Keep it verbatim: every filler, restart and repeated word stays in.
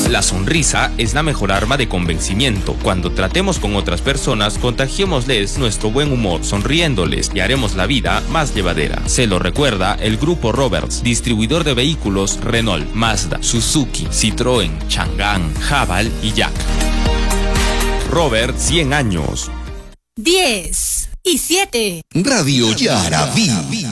La sonrisa es la mejor arma de convencimiento. Cuando tratemos con otras personas, contagiémosles nuestro buen humor, sonriéndoles y haremos la vida más llevadera. Se lo recuerda el Grupo Roberts, distribuidor de vehículos Renault, Mazda, Suzuki, Citroën, Chang'an, Haval y Jack. Robert, cien años. diez y siete. Radio Yaraví.